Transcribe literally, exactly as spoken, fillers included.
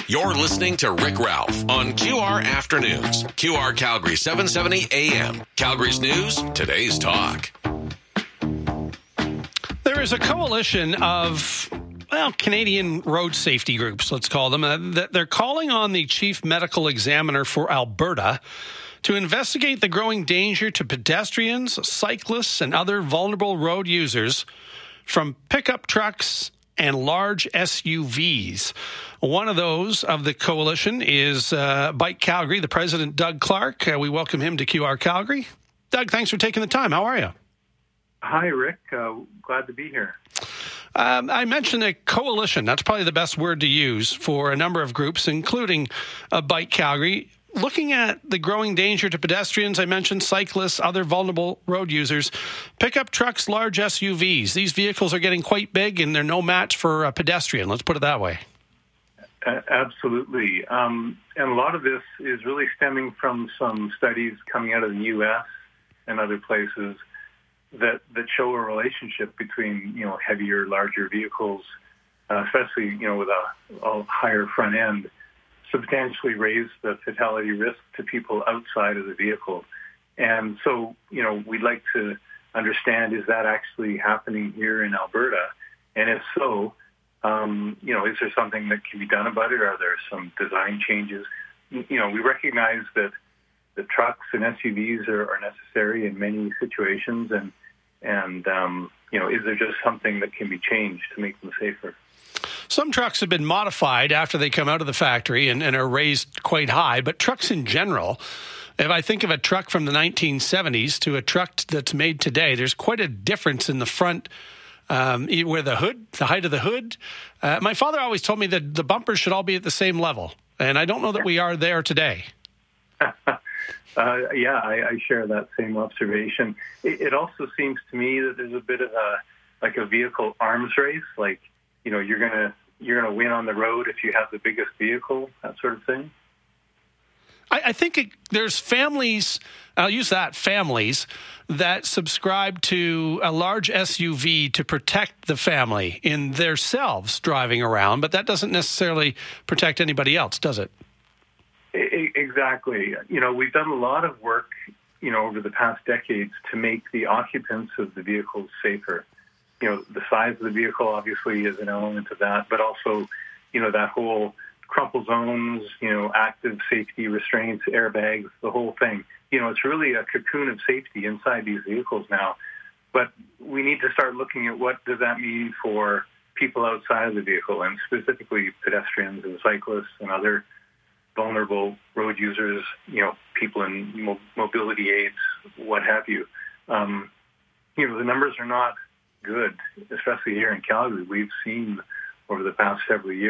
You're listening to Rick Ralph on Q R Afternoons. Q R Calgary seven seventy A M. Calgary's news, today's talk. There is a coalition of, well, Canadian road safety groups, let's call them, uh, that they're calling on the chief medical examiner for Alberta to investigate the growing danger to pedestrians, cyclists, and other vulnerable road users from pickup trucks and large S U Vs. One of those of the coalition is uh, Bike Calgary, the president, Doug Clark. Uh, we welcome him to Q R Calgary. Doug, thanks for taking the time. How are you? Hi, Rick. Uh, glad to be here. Um, I mentioned a coalition. That's probably the best word to use for a number of groups, including uh, Bike Calgary. Looking at the growing danger to pedestrians, I mentioned cyclists, other vulnerable road users, pickup trucks, large S U Vs. These vehicles are getting quite big, and they're no match for a pedestrian. Let's put it that way. Uh, absolutely. Um, and a lot of this is really stemming from some studies coming out of the U S and other places that, that show a relationship between, you know, heavier, larger vehicles, uh, especially, you know, with a, a higher front end, substantially raise the fatality risk to people outside of the vehicle. And so, you know, we'd like to understand, is that actually happening here in Alberta? And if so, um, you know, is there something that can be done about it? Are there some design changes? You know, we recognize that the trucks and S U Vs are, are necessary in many situations. And, and um, you know, is there just something that can be changed to make them safer? Some trucks have been modified after they come out of the factory and, and are raised quite high, but trucks in general, if I think of a truck from the nineteen seventies to a truck that's made today, there's quite a difference in the front, um, where the hood, the height of the hood. Uh, my father always told me that the bumpers should all be at the same level, and I don't know that we are there today. uh, yeah, I, I share that same observation. It, it also seems to me that there's a bit of a, like a vehicle arms race, like, you know, you're gonna you're gonna win on the road if you have the biggest vehicle, that sort of thing. I, I think it, there's families. I'll use that families that subscribe to a large S U V to protect the family in themselves driving around, but that doesn't necessarily protect anybody else, does it? Exactly. You know, we've done a lot of work, you know, over the past decades to make the occupants of the vehicles safer. You know, the size of the vehicle obviously is an element of that, but also, you know, that whole crumple zones, you know, active safety restraints, airbags, the whole thing. You know, it's really a cocoon of safety inside these vehicles now. But we need to start looking at what does that mean for people outside of the vehicle, and specifically pedestrians and cyclists and other vulnerable road users, you know, people in mo- mobility aids, what have you. Um, you know, the numbers are not good, especially here in Calgary. We've seen over the past several years